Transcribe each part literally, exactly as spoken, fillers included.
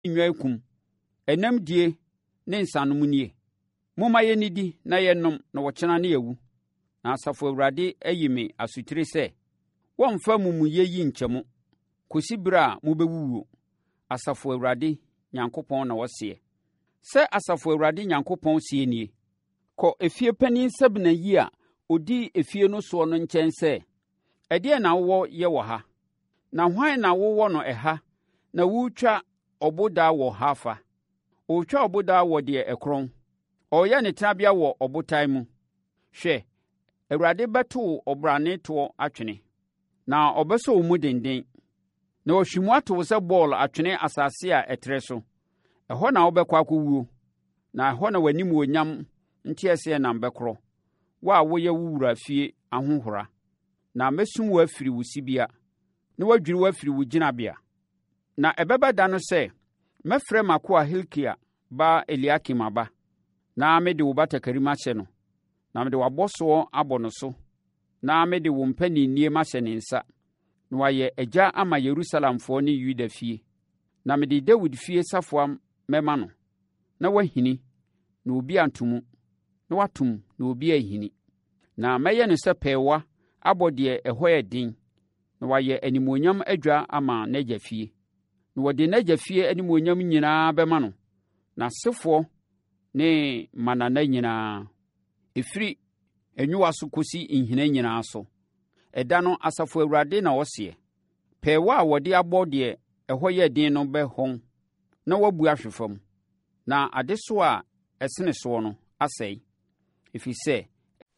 nnwan kum, enam die ne nsanom nie. Momma yɛnnidi na yɛnnom na wɔkyena ne yɛwu. Na Asafo Awurade ayi me asotire sɛ, wɔmfa mumuyɛ yi nkyɛmo, kɔsi bere a mobɛwuwuo. Asafo Awurade Nyankopɔn na wɔseɛ. Sɛ Asafo Awurade Nyankopɔn sie nie, kɔ efie panin Sebna yi a ɔdi efie no soɔ no nkyɛn sɛ, ɛdeɛn na wowɔ yɛ wɔ ha? Na hwan na wowɔ no ɛha na woretwa ɔbodaa wɔ ha fa? Ɔretwa ɔbodaa wɔ deɛ ɛkorɔn. Ɔreyɛ ne tenabea wɔ ɔbotan mu. Hwɛ, Awurade bɛto ɔbrane toɔ atwene, na ɔbɛsɔ wo mu denden. Na ɔhwe mu ato wo sɛ bɔɔl atwene asase a ɛtrɛ so. Ɛhɔ na wobɛkɔ akɔwuo, na ɛhɔ na w'animuonyam nteaseɛnam bɛkorɔ, wo a woyɛ wo wura fie ahohora. Na mɛsum wo afiri wo sibea, na woadwiri wo afiri wo gyinabea. Na ɛbɛba da no sɛ, mɛfrɛ m'akoa Hilkia ba Eliakim aba, na mede wo batakari mahyɛ no, na mede w'abɔsoɔ abɔ no so, na mede wo mpaninnie mahyɛ ne nsa, na wayɛ agya ama Yerusalemfoɔ ne Yuda fie. Na mede Dawid fie safoa mɛma no, na wahini, na obi antomu, na watom, na obi ahini. Na mɛyɛ no sɛ pɛɛwa abɔ deɛ ɛhɔ yɛ den, na wayɛ animuonyam adwa ama n'agya fie. Na wɔde n'agya fie animuonyam nyinaa bɛma no, n'asefoɔ ne manana nyinaa, ɛfiri enyiwa so kɔsi nhina nyinaa so. Ɛda no Asafo Awurade na ɔseɛ, pɛɛwa a wɔde abɔ deɛ ɛhɔ yɛ den no bɛhɔn, na wabu ahwe fam, na adesoa a ɛsene soɔ no asɛe, ɛfiri sɛ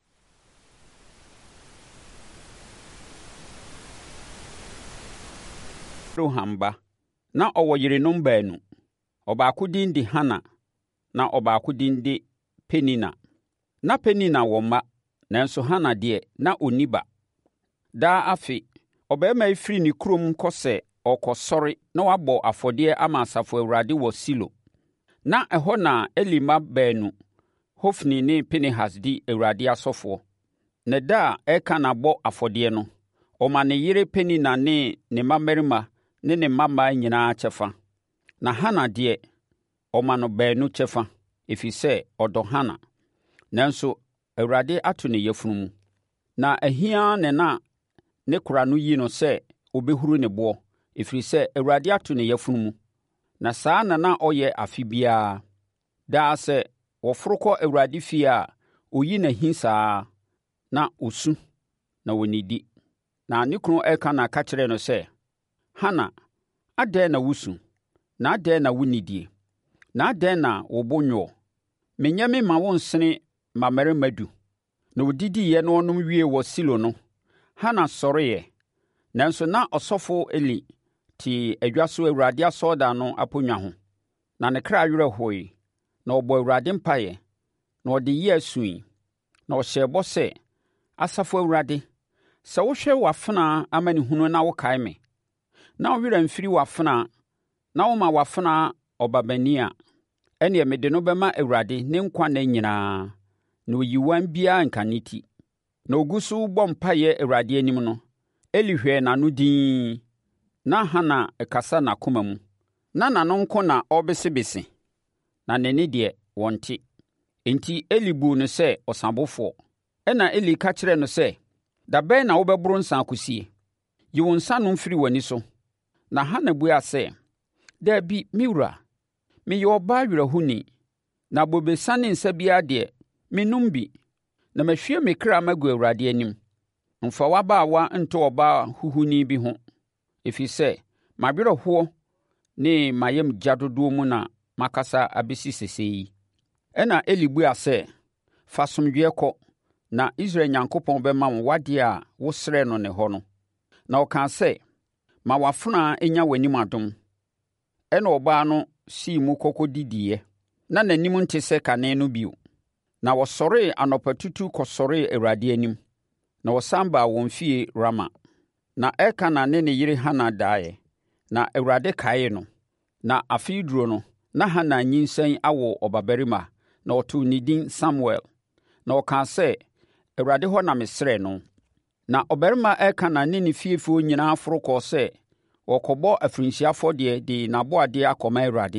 Roham ba, na ɔwɔ yerenom baanu. Ɔbaako din de Hana, na ɔbaako din de Penina. Na Penina wɔ mma, nanso Hana deɛ na ɔnni ba. Daa afe, ɔbarima yi firi ne kurom kɔ sɛ ɔkɔsɔre na wabɔ afɔdeɛ ama Asafo Awurade wɔ Silo. Na ɛhɔ na Eli mma baanu, Hofni ne Pinehas di Awurade asɔfoɔ. Na da a Elkana bɔ afɔdeɛ no, ɔma ne yere Penina ne ne mmammarima ne ne mmammaa nyinaa kyɛfa. Na Hana deɛ, ɔma no baanu kyɛfa, ɛfiri sɛ ɔdɔ Hana. Nanso Awurade ato ne yafunu mu. Na ahia ne na ne kora no yi no sɛ ɔbɛhuru ne boɔ, ɛfiri sɛ Awurade ato ne yafunu mu. Na saa na na ɔyɛ afe biara. Daa sɛ wɔforo kɔ Awurade fie a ɔyi n'ahi saa, na ɔsu, na ɔnnidi. Na ne kunu Elkana ka kyerɛɛ no sɛ, Hana, adɛn na wosu? Na adɛn na wonnidie? Na adɛn na wo bo nwoɔ? Menyɛ me ma wo nsene mmammarima du. Na ɔdidiiɛ na ɔnom wie wɔ Silo no, Hana sɔreeɛ. Nanso na ɔsɔfo Eli te adwa so Awurade asɔredan no aponnwa ho. Na ne kra werɛ hoeɛ, na ɔbɔ Awurade mpaeɛ, na ɔde yea sui. Na ɔhyɛɛ bɔ sɛ, Asafo Awurade, sɛ wohwɛ w'afenaa amanehunu na wokae me, na wo werɛ mfiri w'afenaa, na woma w'afenaa ɔbabani a, ɛnneɛ mede no bɛma Awurade ne nkwa nna nyinaa, na oyiwan biara nka ne ti. Na ɔgu so bɔ mpaeɛ Awurade anim no, Eli hwɛɛ n'ano dinn. Na Hana kasa n'akoma mu. Na n'ano nko na ɔrebesebese, na n'ani deɛ wɔnte. Enti Eli buu no sɛ ɔsabofoɔ. Ɛna Eli ka kyerɛɛ no sɛ, da bɛn na wobɛboro nsã akɔsie? Yi wo nsa no mfiri w'ani so. Na Hana buaa sɛ, Dabi, me wura, meyɛ ɔbaa werɛhoni, na bobesa ne nsa biara deɛ, mennom bi, na mahwie me kra magu Awurade anim. Mfa w'abaawa nto ɔbaa huhuni bi ho, ɛfiri sɛ, m'awerɛhoɔ ne m'ayamgya dodoɔ mu na makasa abɛsi sesɛ yi. Ɛna Eli buaa sɛ, fa asomdwoeɛ kɔ, na Israel Nyankopɔn bɛma wo wadeɛ a wosrɛ no ne hɔ no. Na ɔkaa sɛ, ma w'afenaa nya w'anim adom. Ɛna ɔbaa no sii mu kɔkɔdidiiɛ. Na n'anim nte sɛ kane no bio. Na wɔsɔree anɔpatutu kɔsɔree Awurade anim. Na wɔsan baa wɔn fie Rama. Na Elkana ne ne yere Hana daeɛ. Na Awurade kaee no. Na afei duro no, na Hana nyinsɛn awo ɔbabarima, na ɔtoo ne din Samuel. Na ɔkaa sɛ, Awurade hɔ na mesrɛɛ no. Na ɔbarima Elkana ne ne fiefoɔ nyinaa foro kɔɔ sɛ wɔkɔbɔ afirinhyia afɔdeɛ de n'aboadeɛ akɔma Awurade.